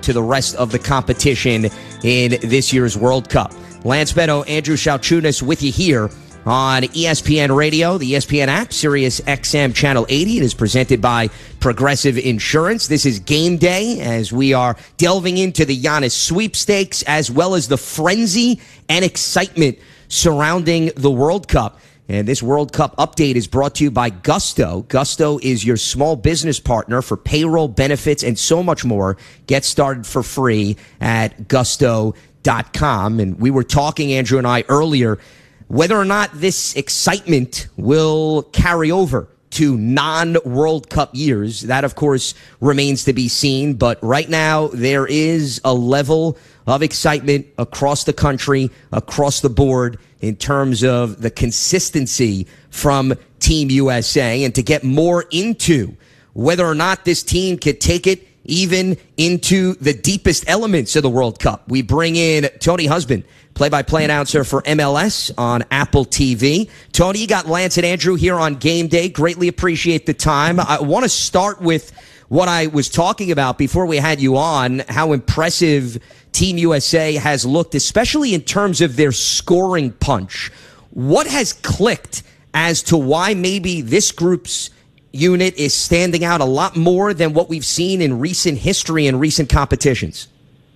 to the rest of the competition in this year's World Cup. Lance Meadow, Andrew Shalchunas with you here on ESPN Radio, the ESPN app, Sirius XM Channel 80. It is presented by Progressive Insurance. This is game day as we are delving into the Giannis sweepstakes as well as the frenzy and excitement surrounding the World Cup. And this World Cup update is brought to you by Gusto. Gusto is your small business partner for payroll, benefits, and so much more. Get started for free at gusto.com. And we were talking, Andrew and I, earlier, whether or not this excitement will carry over to non-World Cup years. That, of course, remains to be seen. But right now, there is a level of excitement across the country, across the board, in terms of the consistency from Team USA. And to get more into whether or not this team could take it even into the deepest elements of the World Cup, we bring in Tony Husband, play-by-play announcer for MLS on Apple TV. Tony, you got Lance and Andrew here on Game Day. Greatly appreciate the time. I want to start with what I was talking about before we had you on, how impressive Team USA has looked, especially in terms of their scoring punch. What has clicked as to why maybe this group's unit is standing out a lot more than what we've seen in recent history and recent competitions?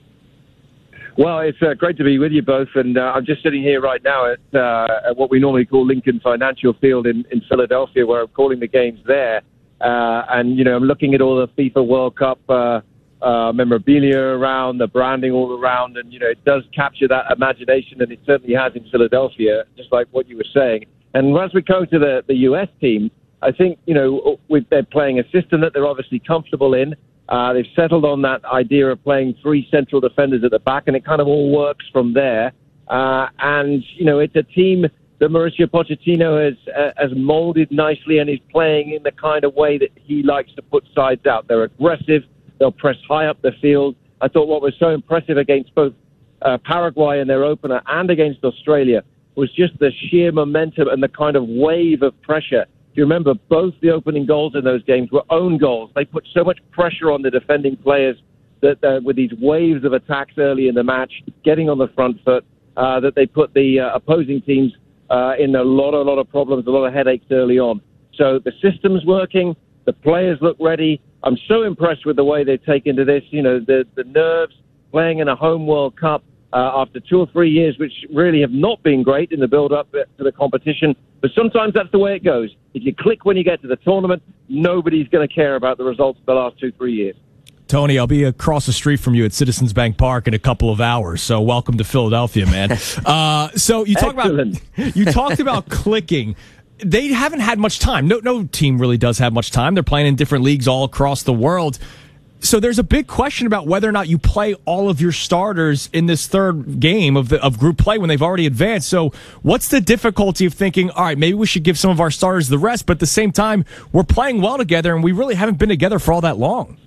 Well, it's great to be with you both, and I'm just sitting here right now at what we normally call Lincoln Financial Field in Philadelphia, where I'm calling the games there. And, you know, I'm looking at all the FIFA World Cup memorabilia around, the branding all around, and, you know, it does capture that imagination, and it certainly has in Philadelphia, just like what you were saying. And as we go to the U.S. team, I think, you know, they're playing a system that they're obviously comfortable in. They've settled on that idea of playing three central defenders at the back, and it kind of all works from there. And, you know, it's a team that Mauricio Pochettino has molded nicely and is playing in the kind of way that he likes to put sides out. They're aggressive. They'll press high up the field. I thought what was so impressive against both Paraguay in their opener and against Australia was just the sheer momentum and the kind of wave of pressure. You remember both the opening goals in those games were own goals. They put so much pressure on the defending players that with these waves of attacks early in the match, getting on the front foot, that they put the opposing teams in a lot of problems, a lot of headaches early on. So the system's working. The players look ready. I'm so impressed with the way they've taken to this. You know, the nerves, playing in a home World Cup after 2 or 3 years, which really have not been great in the build-up to the competition. But sometimes that's the way it goes. If you click when you get to the tournament, nobody's going to care about the results of the last 2-3 years. Tony, I'll be across the street from you at Citizens Bank Park in a couple of hours. So welcome to Philadelphia, man. So you talked about clicking. They haven't had much time. No team really does have much time. They're playing in different leagues all across the world. So there's a big question about whether or not you play all of your starters in this third game of group play when they've already advanced. So what's the difficulty of thinking, all right, maybe we should give some of our starters the rest, but at the same time, we're playing well together and we really haven't been together for all that long?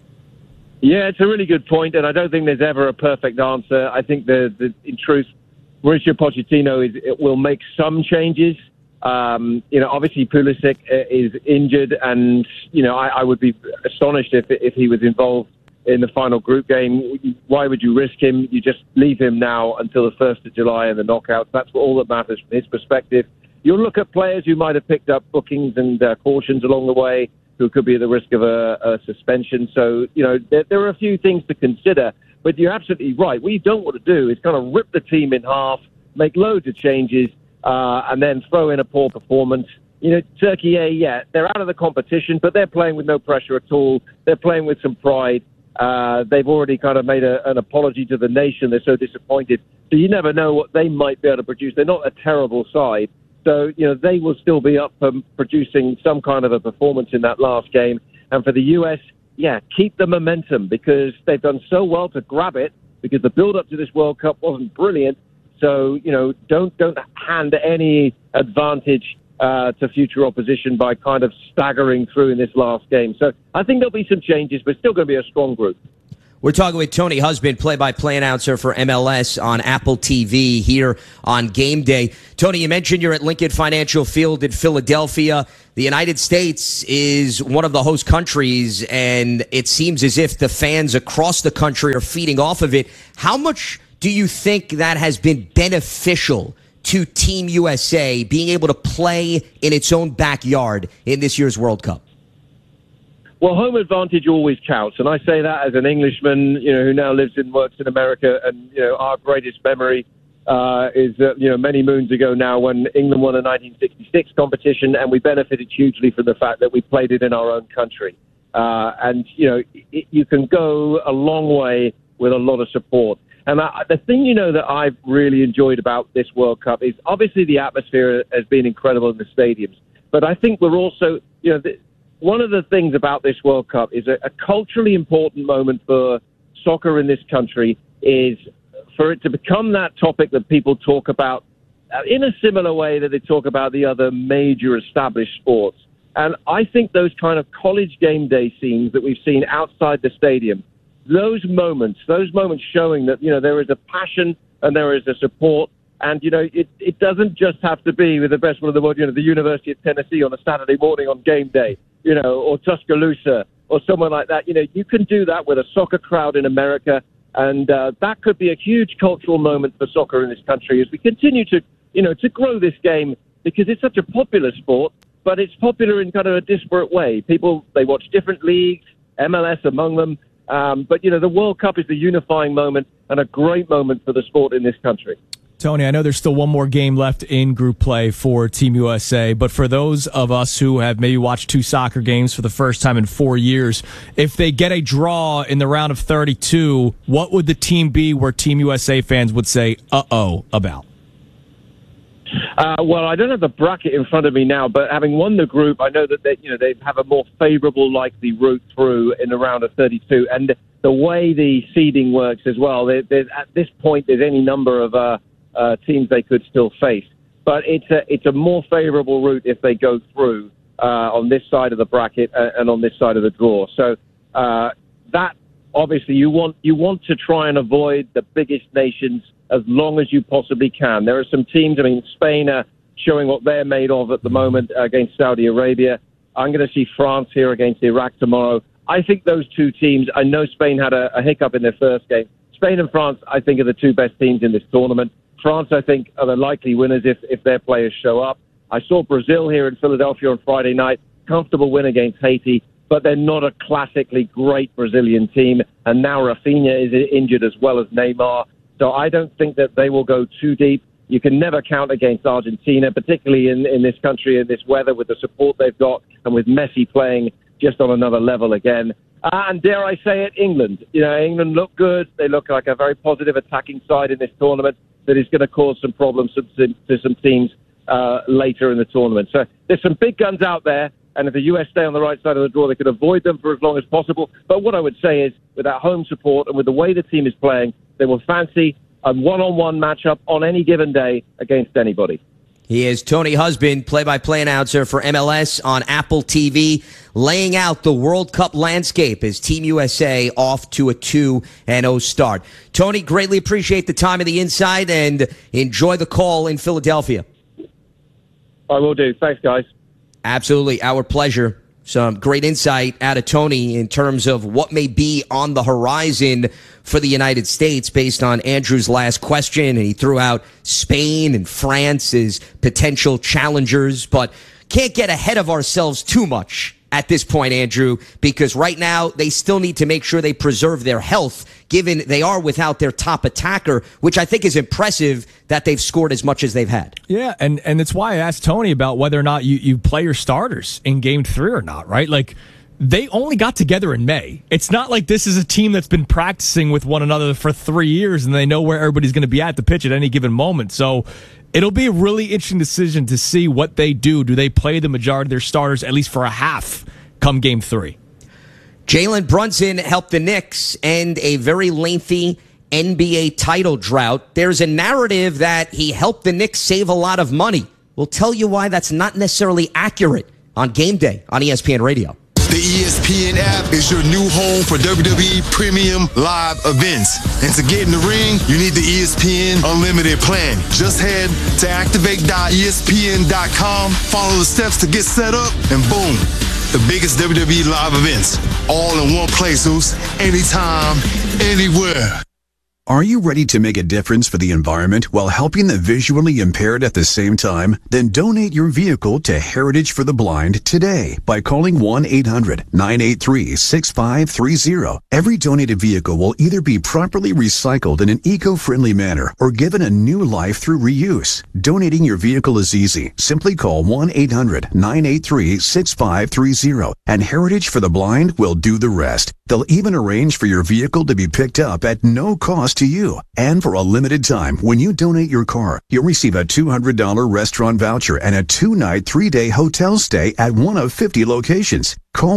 Yeah, it's a really good point, and I don't think there's ever a perfect answer. I think in truth, Mauricio Pochettino will make some changes. You know, obviously Pulisic is injured, and you know I would be astonished if he was involved in the final group game. Why would you risk him? You just leave him now until the 1st of July and the knockouts. That's all that matters from his perspective. You'll look at players who might have picked up bookings and cautions along the way, who could be at the risk of a suspension. So, you know, there are a few things to consider. But you're absolutely right. What you don't want to do is kind of rip the team in half, make loads of changes, and then throw in a poor performance. You know, Turkey, yeah, they're out of the competition, but they're playing with no pressure at all. They're playing with some pride. They've already kind of made an apology to the nation. They're so disappointed. So you never know what they might be able to produce. They're not a terrible side. So, you know, they will still be up for producing some kind of a performance in that last game. And for the U.S., yeah, keep the momentum because they've done so well to grab it because the build-up to this World Cup wasn't brilliant. So, you know, don't hand any advantage to future opposition by kind of staggering through in this last game. So I think there'll be some changes, but still going to be a strong group. We're talking with Tony Husband, play-by-play announcer for MLS on Apple TV here on Game Day. Tony, you mentioned you're at Lincoln Financial Field in Philadelphia. The United States is one of the host countries, and it seems as if the fans across the country are feeding off of it. How much do you think that has been beneficial to Team USA being able to play in its own backyard in this year's World Cup? Well, home advantage always counts, and I say that as an Englishman, who now lives and works in America. And our greatest memory is many moons ago now when England won a 1966 competition, and we benefited hugely from the fact that we played it in our own country. You can go a long way with a lot of support. And the thing that I've really enjoyed about this World Cup is obviously the atmosphere has been incredible in the stadiums, but I think we're also one of the things about this World Cup is a culturally important moment for soccer in this country is for it to become that topic that people talk about in a similar way that they talk about the other major established sports. And I think those kind of college game day scenes that we've seen outside the stadium, those moments showing that, there is a passion and there is a support. And, it doesn't just have to be with the best one in the world, the University of Tennessee on a Saturday morning on game day, or Tuscaloosa or someone like that. You can do that with a soccer crowd in America. And that could be a huge cultural moment for soccer in this country as we continue to grow this game, because it's such a popular sport, but it's popular in kind of a disparate way. People, they watch different leagues, MLS among them. But the World Cup is the unifying moment and a great moment for the sport in this country. Tony, I know there's still one more game left in group play for Team USA, but for those of us who have maybe watched two soccer games for the first time in 4 years, if they get a draw in the round of 32, what would the team be where Team USA fans would say, uh-oh, about? Well, I don't have the bracket in front of me now, but having won the group, I know that they have a more favourable likely route through in the round of 32. And the way the seeding works as well, at this point, there's any number of teams they could still face. But it's a more favourable route if they go through on this side of the bracket and on this side of the draw. So that obviously you want to try and avoid the biggest nations as long as you possibly can. There are some teams, Spain are showing what they're made of at the moment against Saudi Arabia. I'm going to see France here against Iraq tomorrow. I think those two teams, I know Spain had a hiccup in their first game. Spain and France, I think, are the two best teams in this tournament. France, I think, are the likely winners if their players show up. I saw Brazil here in Philadelphia on Friday night. Comfortable win against Haiti, but they're not a classically great Brazilian team. And now Rafinha is injured as well as Neymar. So I don't think that they will go too deep. You can never count against Argentina, particularly in this country, in this weather, with the support they've got, and with Messi playing just on another level again. And dare I say it, England. England look good. They look like a very positive attacking side in this tournament that is going to cause some problems to some teams later in the tournament. So there's some big guns out there, and if the US stay on the right side of the draw, they could avoid them for as long as possible. But what I would say is, with that home support and with the way the team is playing, they will fancy a one-on-one matchup on any given day against anybody. He is Tony Husband, play-by-play announcer for MLS on Apple TV, laying out the World Cup landscape as Team USA off to a 2-0 start. Tony, greatly appreciate the time and the insight, and enjoy the call in Philadelphia. I will do. Thanks, guys. Absolutely. Our pleasure. Some great insight out of Tony in terms of what may be on the horizon for the United States based on Andrew's last question. And he threw out Spain and France as potential challengers, but can't get ahead of ourselves too much at this point, Andrew, because right now they still need to make sure they preserve their health, given they are without their top attacker, which I think is impressive that they've scored as much as they've had. Yeah, and it's why I asked Tony about whether or not you play your starters in Game 3 or not, right? Like, they only got together in May. It's not like this is a team that's been practicing with one another for 3 years and they know where everybody's going to be at the pitch at any given moment. So it'll be a really interesting decision to see what they do. Do they play the majority of their starters, at least for a half, come Game 3? Jalen Brunson helped the Knicks end a very lengthy NBA title drought. There's a narrative that he helped the Knicks save a lot of money. We'll tell you why that's not necessarily accurate on Game Day on ESPN Radio. The ESPN ESPN app is your new home for WWE Premium Live events. And to get in the ring, you need the ESPN Unlimited plan. Just head to activate.espn.com, follow the steps to get set up, and boom, the biggest WWE live events, all in one place, Zeus, anytime, anywhere. Are you ready to make a difference for the environment while helping the visually impaired at the same time? Then donate your vehicle to Heritage for the Blind today by calling 1-800-983-6530. Every donated vehicle will either be properly recycled in an eco-friendly manner or given a new life through reuse. Donating your vehicle is easy. Simply call 1-800-983-6530 and Heritage for the Blind will do the rest. They'll even arrange for your vehicle to be picked up at no cost to you. And for a limited time, when you donate your car, you'll receive a $200 restaurant voucher and a 2-night, 3-day hotel stay at one of 50 locations. Call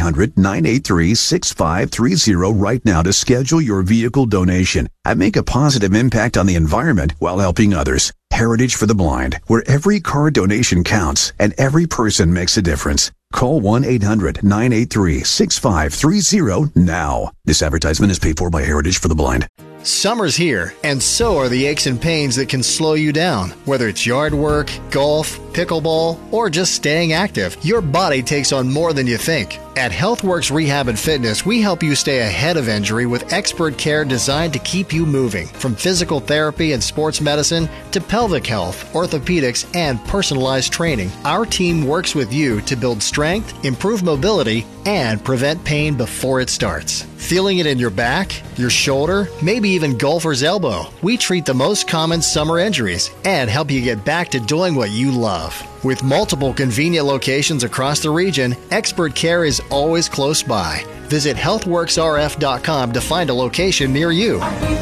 1-800-983-6530 right now to schedule your vehicle donation and make a positive impact on the environment while helping others. Heritage for the Blind, where every car donation counts and every person makes a difference. Call 1-800-983-6530 now. This advertisement is paid for by Heritage for the Blind. Summer's here, and so are the aches and pains that can slow you down. Whether it's yard work, golf, pickleball, or just staying active, your body takes on more than you think. At HealthWorks Rehab and Fitness, we help you stay ahead of injury with expert care designed to keep you moving. From physical therapy and sports medicine to pelvic health, orthopedics, and personalized training, our team works with you to build strength, improve mobility, and prevent pain before it starts. Feeling it in your back, your shoulder, maybe even golfer's elbow? We treat the most common summer injuries and help you get back to doing what you love. With multiple convenient locations across the region, expert care is always close by. Visit healthworksrf.com to find a location near you.